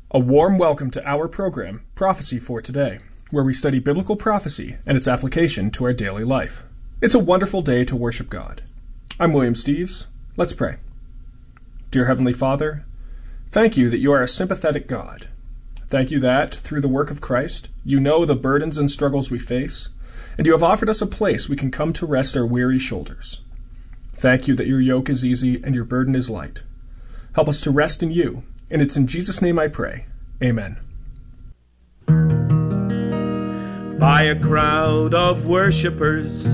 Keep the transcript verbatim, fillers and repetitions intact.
A warm welcome to our program, Prophecy for Today, where we study biblical prophecy and its application to our daily life. It's a wonderful day to worship God. I'm William Steves. Let's pray. Dear Heavenly Father, thank you that you are a sympathetic God. Thank you that, through the work of Christ, you know the burdens and struggles we face, and you have offered us a place we can come to rest our weary shoulders. Thank you that your yoke is easy and your burden is light. Help us to rest in you, and it's in Jesus' name I pray. Amen. By a crowd of worshippers